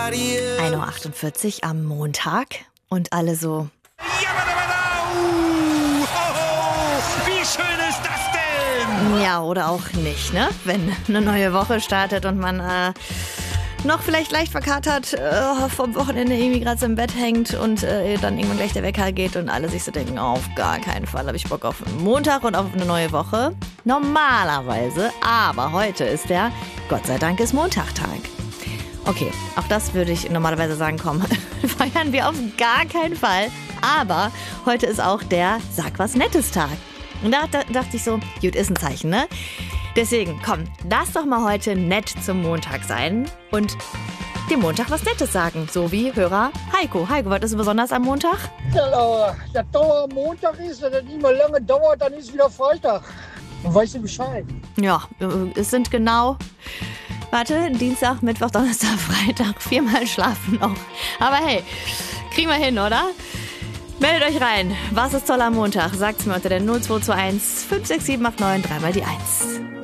1:48 Uhr am Montag und alle so... Wie schön ist das denn? Ja, oder auch nicht, ne? Wenn eine neue Woche startet und man noch vielleicht leicht verkatert vom Wochenende irgendwie gerade so im Bett hängt und dann irgendwann gleich der Wecker geht und alle sich so denken, auf gar keinen Fall habe ich Bock auf einen Montag und auf eine neue Woche. Normalerweise, aber heute ist der Gott sei Dank ist Montagtag. Okay, auch das würde ich normalerweise sagen, komm, feiern wir auf gar keinen Fall. Aber heute ist auch der Sag was Nettes Tag. Und da dachte ich so, gut, ist ein Zeichen, ne? Deswegen, komm, lass doch mal heute nett zum Montag sein und dem Montag was Nettes sagen. So wie Hörer Heiko. Heiko, was ist so besonders am Montag? Ja, der Dauer am Montag ist, wenn das nicht mehr lange dauert, dann ist wieder Freitag. Dann weißt du Bescheid. Ja, es sind genau... Warte, Dienstag, Mittwoch, Donnerstag, Freitag, 4-mal schlafen noch. Aber hey, kriegen wir hin, oder? Meldet euch rein. Was ist toll am Montag? Sagt's mir unter der 0221 56789 3 mal die 1.